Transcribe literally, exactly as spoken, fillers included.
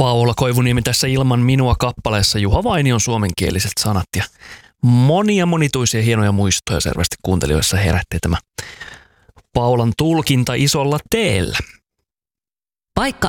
Paula Koivuniemi tässä Ilman minua -kappaleessa, Juha Vainion suomenkieliset sanat ja monia monituisia hienoja muistoja selvästi kuuntelijoissa herätti tämä Paulan tulkinta isolla teellä. Paikka